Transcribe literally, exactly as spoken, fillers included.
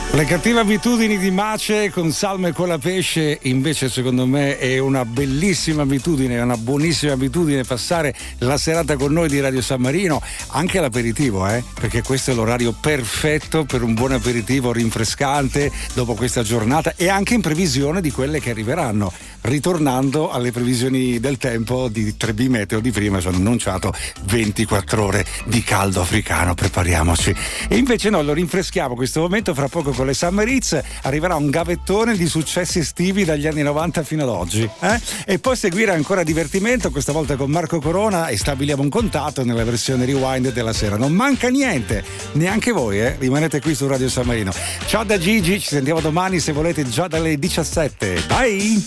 Le cattive abitudini di Mace con salme e cola pesce invece secondo me è una bellissima abitudine, è una buonissima abitudine passare la serata con noi di Radio San Marino, anche l'aperitivo, eh? Perché questo è l'orario perfetto per un buon aperitivo rinfrescante dopo questa giornata e anche in previsione di quelle che arriveranno. Ritornando alle previsioni del tempo di tre B Meteo di prima, ci hanno annunciato ventiquattro ore di caldo africano, prepariamoci. E invece noi lo rinfreschiamo questo momento, fra poco con le Summer Hits arriverà un gavettone di successi estivi dagli anni novanta fino ad oggi, eh? E poi seguire ancora divertimento, questa volta con Marco Corona, e stabiliamo un contatto nella versione rewind della sera. Non manca niente, neanche voi, eh? Rimanete qui su Radio San Marino. Ciao da Gigi, ci sentiamo domani se volete già dalle diciassette. Bye!